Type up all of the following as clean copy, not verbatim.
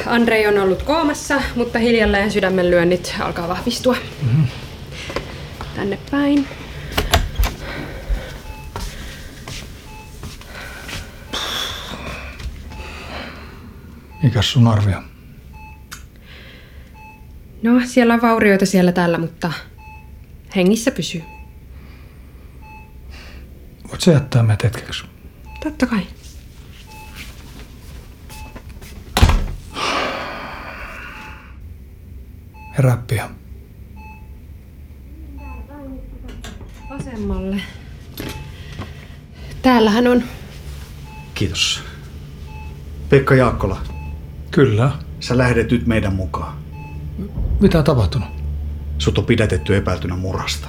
Andrei on ollut koomassa, mutta hiljalleen sydämenlyönnit alkaa vahvistua. Tänne päin. Mikäs sun arvio? No, siellä on vaurioita siellä täällä, mutta hengissä pysyy. Voit sä jättää meidät hetkeksi? Totta kai. Herää pian. Vasemmalle. Täällähän on. Kiitos. Pekka Jaakkola, Kyllä. sä lähdet nyt meidän mukaan. Mitä on tapahtunut? Sut on pidätetty epäiltynä murhasta.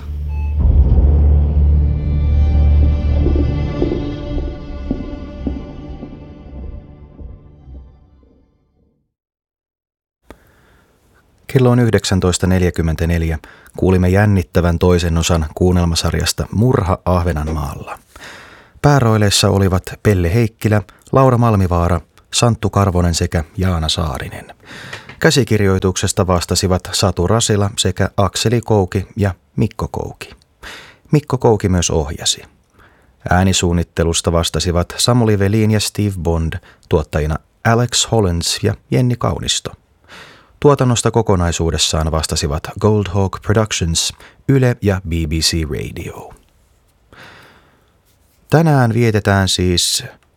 Kello on 19.44. Kuulimme jännittävän toisen osan kuunnelmasarjasta Murha Ahvenanmaalla. Pääroileissa olivat Pelle Heikkilä, Laura Malmivaara, Santtu Karvonen sekä Jaana Saarinen. Käsikirjoituksesta vastasivat Satu Rasila sekä Akseli Kouki ja Mikko Kouki. Mikko Kouki myös ohjasi. Äänisuunnittelusta vastasivat Samuli Velin ja Steve Bond, tuottajina Alex Hollins ja Jenni Kaunisto. Tuotannosta kokonaisuudessaan vastasivat Gold Hawk Productions, Yle ja BBC Radio. Tänään vietetään siis